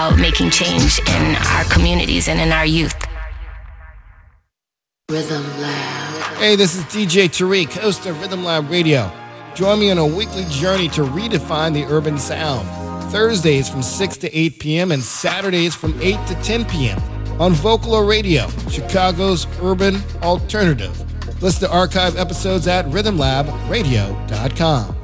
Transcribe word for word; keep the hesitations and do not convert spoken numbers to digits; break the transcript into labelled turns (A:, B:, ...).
A: about making change in our communities and in our youth.
B: Rhythm Lab.
C: Hey, this is D J Tariq, host of Rhythm Lab Radio. Join me on a weekly journey to redefine the urban sound. Thursdays from six to eight p.m. and Saturdays from eight to ten p.m. on Vocalo Radio, Chicago's urban alternative. Listen to archive episodes at rhythm lab radio dot com.